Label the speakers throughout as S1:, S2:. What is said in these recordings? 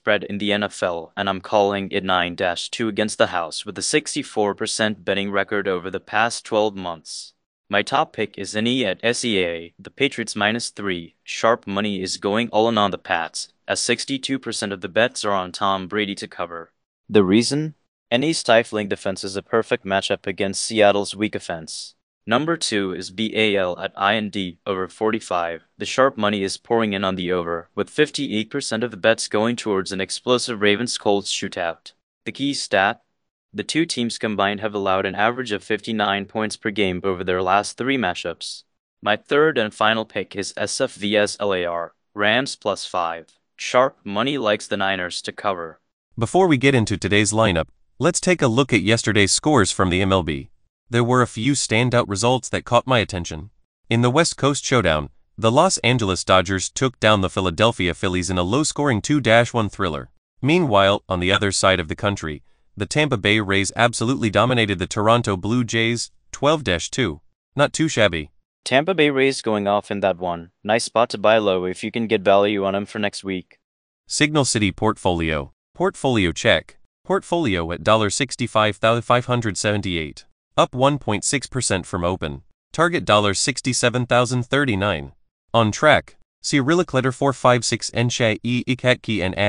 S1: spread in the NFL, and I'm calling it 9-2 against the house with a 64% betting record over the past 12 months. My top pick is any at SEA, the Patriots -3. Sharp money is going all in on the Pats, as 62% of the bets are on Tom Brady to cover. The reason? Any stifling defense is a perfect matchup against Seattle's weak offense. Number 2 is BAL at IND over 45. The sharp money is pouring in on the over, with 58% of the bets going towards an explosive Ravens-Colts shootout. The key stat? The two teams combined have allowed an average of 59 points per game over their last 3 matchups. My third and final pick is SF vs LAR, Rams +5. Sharp money likes the Niners to cover.
S2: Before we get into today's lineup, let's take a look at yesterday's scores from the MLB. There were a few standout results that caught my attention. In the West Coast Showdown, the Los Angeles Dodgers took down the Philadelphia Phillies in a low-scoring 2-1 thriller. Meanwhile, on the other side of the country, the Tampa Bay Rays absolutely dominated the Toronto Blue Jays, 12-2. Not too shabby.
S1: Tampa Bay Rays going off in that one. Nice spot to buy low if you can get value on them for next week.
S2: Signal City Portfolio. Portfolio check. Portfolio at $65,578. Up 1.6% from open. Target $67,039. On track. Cyrillic letter 456 Nsha E Ikatki and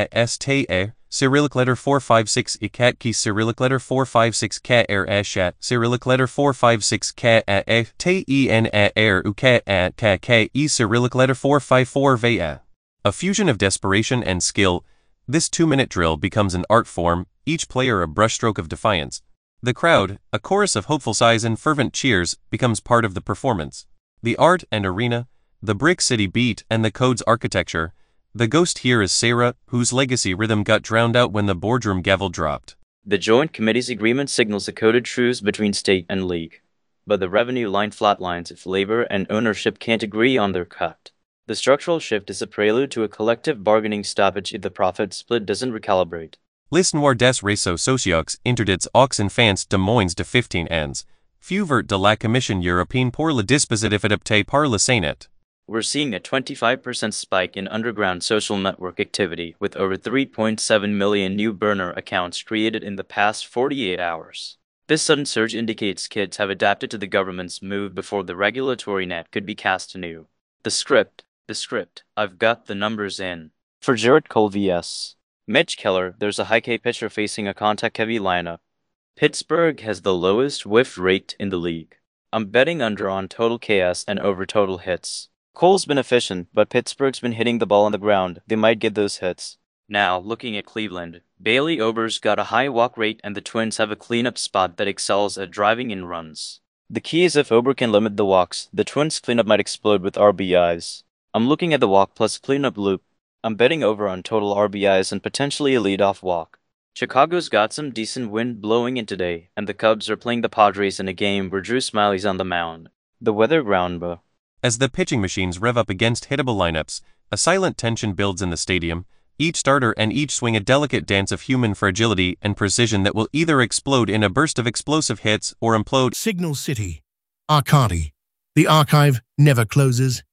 S2: A Cyrillic letter 456 Ikatki Cyrillic letter 456 Ka Ashat Cyrillic letter 456 Ka A Te En Uka Ka K E Cyrillic letter 454 Vea. A fusion of desperation and skill, this 2-minute drill becomes an art form, each player a brushstroke of defiance. The crowd, a chorus of hopeful sighs and fervent cheers, becomes part of the performance. The art and arena, the Brick City beat and the code's architecture. The ghost here is Sarah, whose legacy rhythm got drowned out when the boardroom gavel dropped.
S1: The Joint Committee's agreement signals a coded truce between state and league. But the revenue line flatlines if labor and ownership can't agree on their cut. The structural shift is a prelude to a collective bargaining stoppage if the profit split doesn't recalibrate.
S2: L'histoire des réseaux sociaux interdits aux enfants de moins de 15 ans. Fuvert de la Commission européenne pour le dispositif adapté par le Sénat.
S1: We're seeing a 25% spike in underground social network activity, with over 3.7 million new burner accounts created in the past 48 hours. This sudden surge indicates kids have adapted to the government's move before the regulatory net could be cast anew. The script, I've got the numbers in. For Gerrit Cole vs. Mitch Keller, there's a high-K pitcher facing a contact-heavy lineup. Pittsburgh has the lowest whiff rate in the league. I'm betting under on total KS and over total hits. Cole's been efficient, but Pittsburgh's been hitting the ball on the ground. They might get those hits. Now, looking at Cleveland, Bailey Ober's got a high walk rate and the Twins have a cleanup spot that excels at driving in runs. The key is if Ober can limit the walks, the Twins' cleanup might explode with RBIs. I'm looking at the walk plus cleanup loop. I'm betting over on total RBIs and potentially a leadoff walk. Chicago's got some decent wind blowing in today, and the Cubs are playing the Padres in a game where Drew Smyly's on the mound. The weather groundba.
S2: As the pitching machines rev up against hittable lineups, a silent tension builds in the stadium, each starter and each swing a delicate dance of human fragility and precision that will either explode in a burst of explosive hits or implode.
S3: Signal City. Arcadi. The archive never closes.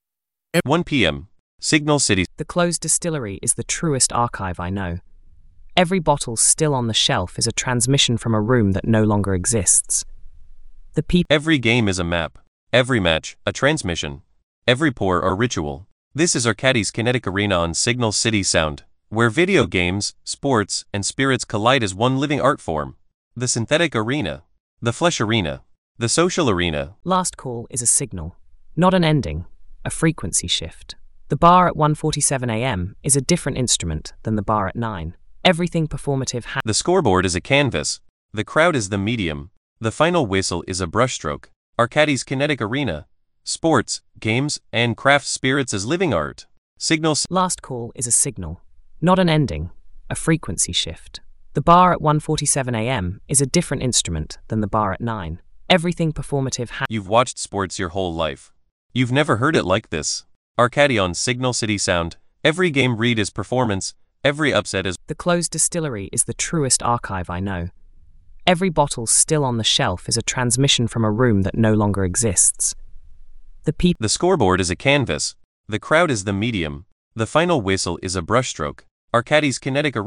S2: 1 p.m. Signal City.
S4: The closed distillery is the truest archive I know. Every bottle still on the shelf is a transmission from a room that no longer exists.
S2: Every game is a map. Every match, a transmission. Every pour, a ritual. This is Arcadi's Kinetic Arena on Signal City Sound, where video games, sports, and spirits collide as one living art form. The synthetic arena. The flesh arena. The social arena.
S4: Last call is a signal, not an ending, a frequency shift. The bar at 1:47 a.m. is a different instrument than the bar at 9. Everything performative
S2: The scoreboard is a canvas. The crowd is the medium. The final whistle is a brushstroke. Arcadi's Kinetic Arena. Sports, games, and craft spirits as living art. Signals.
S4: Last call is a signal, not an ending, a frequency shift. The bar at 1:47 a.m. is a different instrument than the bar at 9. Everything performative
S2: You've watched sports your whole life. You've never heard it like this. Arcadi on Signal City Sound. Every game read is performance. Every upset is.
S4: The closed distillery is the truest archive I know. Every bottle still on the shelf is a transmission from a room that no longer exists.
S2: The scoreboard is a canvas. The crowd is the medium. The final whistle is a brushstroke. Arcadi's Kinetic Arena.